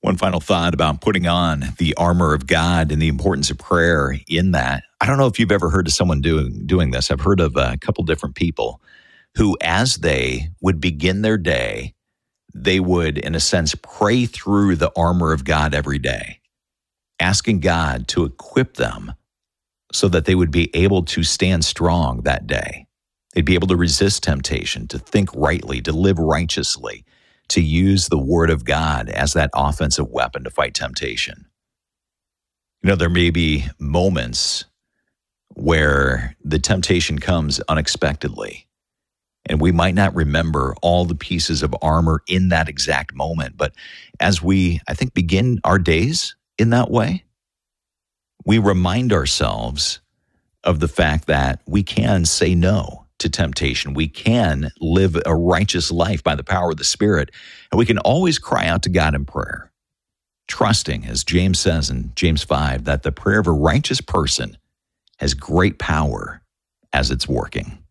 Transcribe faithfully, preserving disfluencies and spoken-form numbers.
One final thought about putting on the armor of God and the importance of prayer in that. I don't know if you've ever heard of someone doing doing this. I've heard of a couple different people who, as they would begin their day, they would, in a sense, pray through the armor of God every day, asking God to equip them so that they would be able to stand strong that day. They'd be able to resist temptation, to think rightly, to live righteously, to use the Word of God as that offensive weapon to fight temptation. You know, there may be moments where the temptation comes unexpectedly, and we might not remember all the pieces of armor in that exact moment. But as we, I think, begin our days in that way, we remind ourselves of the fact that we can say no to temptation. We can live a righteous life by the power of the Spirit, and we can always cry out to God in prayer, trusting, as James says in James five, that the prayer of a righteous person has great power as it's working.